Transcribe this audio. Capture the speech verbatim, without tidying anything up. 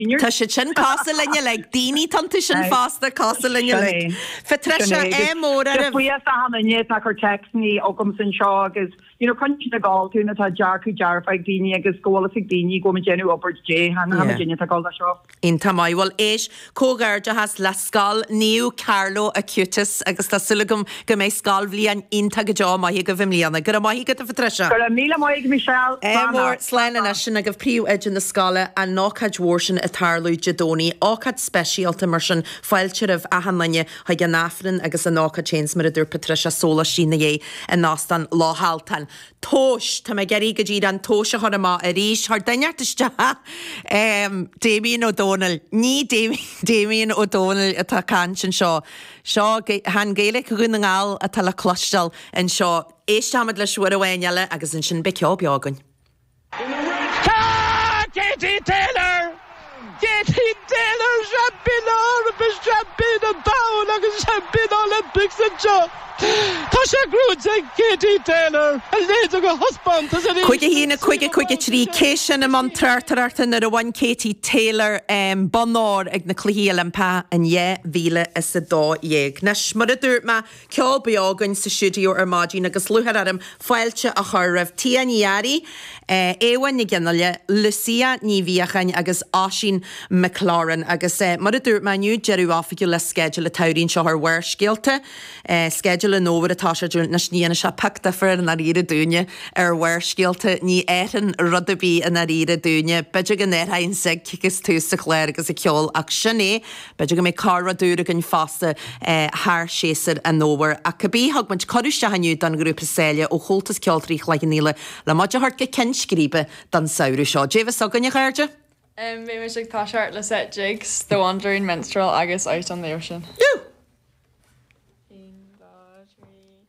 Tá sé sin casa lenne le daoine tananta sin fásta casa lenne le. Patricia é mór ar bhí ahanana tá chu textní ógam san seo agus you know country na gáilúna tá dearcú dear feag daoine agus scóla sig daoine go genú Albert J han ha Virginia tá gáil seo. In tamáhil éis cógairde has le scal níú Carlo Acutis agus tá sulagum go méid scal bblion inta go deá maithí go bhimlíanana gur maithí go a Patricia. Gur míle maithí Michelle. É mór sláine na sin a go príú edge na scala a nócad mhórsin a tarlú Jadóní ácad speisialta mar sin fáilteirh a hanlanne ha gan náfrin agus a nácad chains mar a dúr Patricia sóla sína é a nástan láhaltan. Tóis, tá me gerí go ddíad an tóis a chuna má a ríis th dainneartiste um, Damien O'Donnell. Ní Damien O'Donnell atá can sin seo. Seo han géala go gunna ngáil a tal a clostal an seo éistamad le siúr a bhhainile agus an sin beceá beágan. Katie Taylor! Katie Taylor! Champion Olympics, champion of bowl, agus champion Olympics and job. Tasha Groots and Katie Taylor. And later go husband. Cuige hína cuige cuige trí céisian am an trartarartan ar a bhain Katie Taylor um, bonár ag na cluhíal an pa an é bhíle is a dó dhéag. Nes mar a dúirt ma ceol beágan sa siúdiú ar mádín agus luhar arm fáilte a chur raibh tíaniari éhain na gceannaile Lucia ní bhíachan agus Áisín McLaren agus uh, mar a dúirt ma nniu jeú áfiú le schedule a taurín seo ar bhhair scéalta uh, schedule an óver atá sé dún na sníana se pacta fer an aríre dúne ar bhhair scéalta ní éan rudabí an aríre dúne beidir gan éhain sig gus tú sa chléir agus a ceol ach sinné beidir go mé cara dúra gan fásta haar séasar an nóver a cabbí hag man choúiste haniu dan grúpa séile ó choltas ceoltrích le níle le maidir hart go cinskríbe dan saoú seo. Jévis a ganne chairde? Um, Bhí mis ag táseart le set jigs, The Wandering Minstrel agus Out on the Ocean. Ú!